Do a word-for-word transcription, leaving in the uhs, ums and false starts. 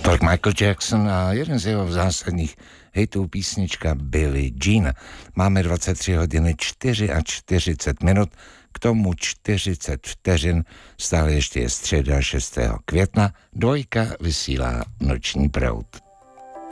Tolik Michael Jackson a jeden z jeho zásadních hitů písnička Billie Jean. Máme dvacet tři hodiny čtyřicet minut, k tomu čtyřicet vteřin, stále ještě je středa šestého května, dvojka vysílá Noční proud.